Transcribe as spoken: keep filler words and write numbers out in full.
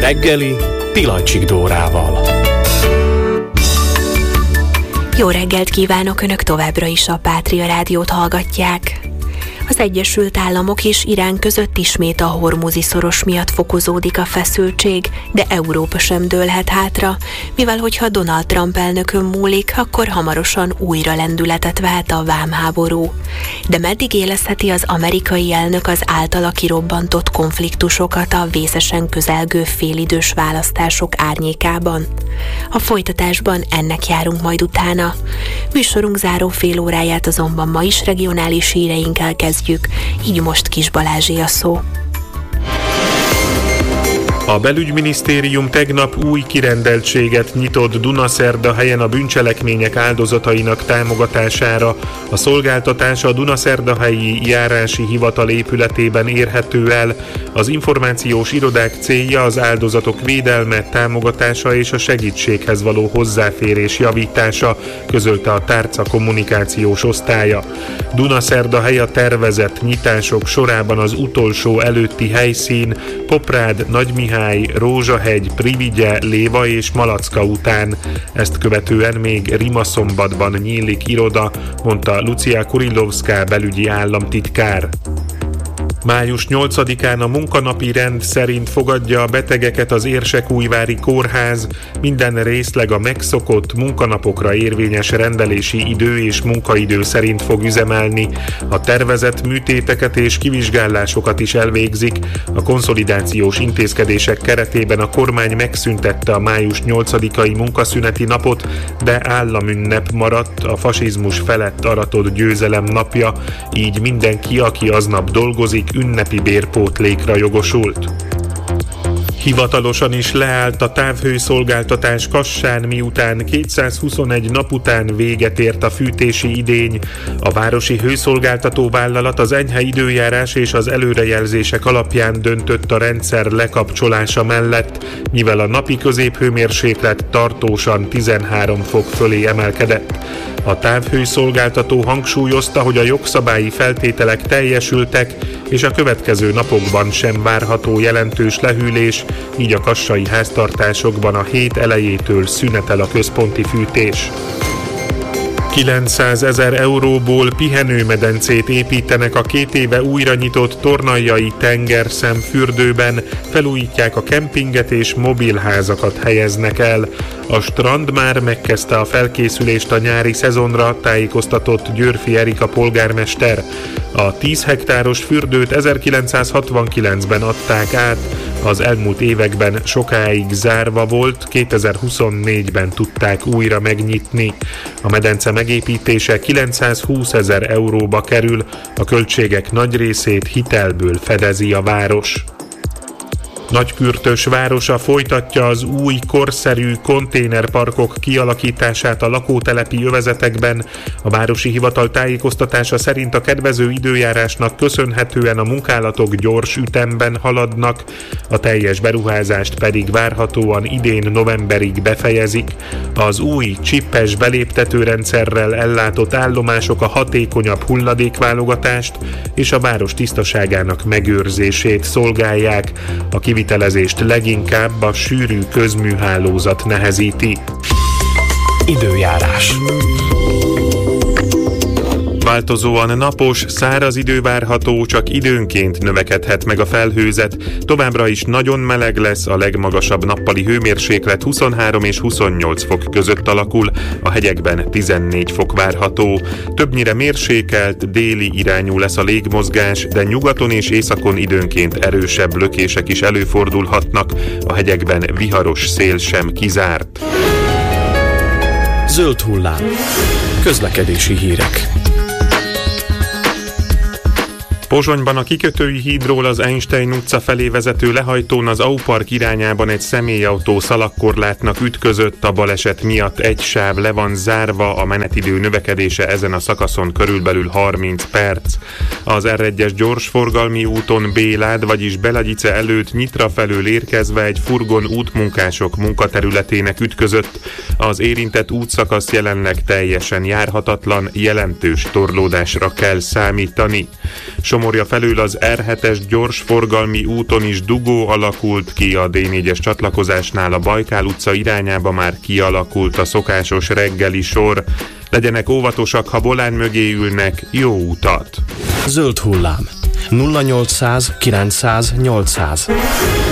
reggeli Pilacsik Dórával. Jó reggelt kívánok, Önök továbbra is a Pátria Rádiót hallgatják. Az Egyesült Államok és Irán között ismét a Hormuzi szoros miatt fokozódik a feszültség, de Európa sem dőlhet hátra, mivel hogyha Donald Trump elnökön múlik, akkor hamarosan újra lendületet vált a vámháború. De meddig élezheti az amerikai elnök az általa kirobbantott konfliktusokat a vészesen közelgő félidős választások árnyékában? A folytatásban ennek járunk majd utána. Műsorunk záró fél óráját azonban ma is regionális híreinkkel kezdjük, így most Kis Balázsé a szó. A belügyminisztérium tegnap új kirendeltséget nyitott Dunaszerdahelyen a bűncselekmények áldozatainak támogatására. A szolgáltatás a Dunaszerdahelyi Járási Hivatal épületében érhető el. Az információs irodák célja az áldozatok védelme, támogatása és a segítséghez való hozzáférés javítása, közölte a tárca kommunikációs osztálya. Dunaszerdahely a tervezett nyitások sorában az utolsó előtti helyszín, Poprád, Nagymihály, Rózsahegy, Privigye, Léva és Malacka után. Ezt követően még Rimaszombatban nyílik iroda, mondta Lucia Kurilovská belügyi államtitkár. május nyolcadikán a munkanapi rend szerint fogadja a betegeket az Érsekújvári Kórház. Minden részleg a megszokott munkanapokra érvényes rendelési idő és munkaidő szerint fog üzemelni. A tervezett műtéteket és kivizsgálásokat is elvégzik. A konszolidációs intézkedések keretében a kormány megszüntette a május nyolcadikai munkaszüneti napot, de államünnep maradt, a fasizmus felett aratott győzelem napja, így mindenki, aki aznap dolgozik, ünnepi bérpótlékra jogosult. Hivatalosan is leállt a távhőszolgáltatás Kassán, miután kétszázhuszonegy nap után véget ért a fűtési idény. A városi hőszolgáltató vállalat az enyhe időjárás és az előrejelzések alapján döntött a rendszer lekapcsolása mellett, mivel a napi középhőmérséklet tartósan tizenhárom fok fölé emelkedett. A távhőszolgáltató hangsúlyozta, hogy a jogszabályi feltételek teljesültek, és a következő napokban sem várható jelentős lehűlés, így a kassai háztartásokban a hét elejétől szünetel a központi fűtés. kilencszázezer euróból pihenőmedencét építenek a két éve újra nyitott Tornaljai tengerszem fürdőben, felújítják a kempinget és mobilházakat helyeznek el. A strand már megkezdte a felkészülést a nyári szezonra, tájékoztatott Győrfi Erika polgármester. A tíz hektáros fürdőt ezerkilencszázhatvankilencben adták át, az elmúlt években sokáig zárva volt, kétezer-huszonnégyben tudták újra megnyitni. A medence megépítése kilencszázhúszezer euróba kerül, a költségek nagy részét hitelből fedezi a város. Nagykürtös városa folytatja az új, korszerű konténerparkok kialakítását a lakótelepi övezetekben. A városi hivatal tájékoztatása szerint a kedvező időjárásnak köszönhetően a munkálatok gyors ütemben haladnak, a teljes beruházást pedig várhatóan idén novemberig befejezik. Az új csippes beléptetőrendszerrel ellátott állomások a hatékonyabb hulladékválogatást és a város tisztaságának megőrzését szolgálják. A kivitelezést leginkább a sűrű közműhálózat nehezíti. Időjárás. Változóan napos, száraz idő várható, csak időnként növekedhet meg a felhőzet. Továbbra is nagyon meleg lesz, a legmagasabb nappali hőmérséklet huszonhárom és huszonnyolc fok között alakul, a hegyekben tizennégy fok várható. Többnyire mérsékelt, déli irányú lesz a légmozgás, de nyugaton és északon időnként erősebb lökések is előfordulhatnak, a hegyekben viharos szél sem kizárt. Zöld hullám. Közlekedési hírek. Pozsonyban a kikötői hídról az Einstein utca felé vezető lehajtón az Aupark irányában egy személyautó szalagkorlátnak ütközött, a baleset miatt egy sáv le van zárva, a menetidő növekedése ezen a szakaszon körülbelül harminc perc. Az er egyes gyorsforgalmi úton Bélád, vagyis Belagyice előtt Nyitra felől érkezve egy furgon útmunkások munkaterületének ütközött. Az érintett útszakasz jelenleg teljesen járhatatlan, jelentős torlódásra kell számítani. Somogy Nyíregyházan-Csomorja felől az er hetes gyorsforgalmi úton is dugó alakult ki, a dé négyes csatlakozásnál a Bajkál utca irányába már kialakult a szokásos reggeli sor. Legyenek óvatosak, ha volán mögé ülnek, jó utat! Zöld hullám nulla nyolcszáz kilencszáz nyolcszáz.